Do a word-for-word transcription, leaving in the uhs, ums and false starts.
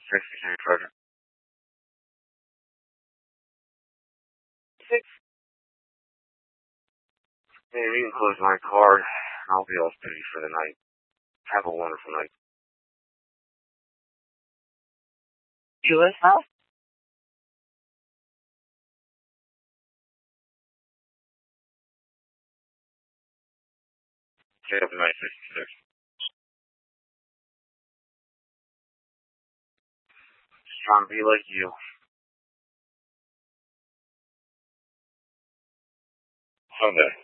sixty-three present. Six. Hey, you can close my card. I'll be off duty for the night. Have a wonderful night. U S House? Okay, have a night, sixty-six. Just trying to be like you. Someday.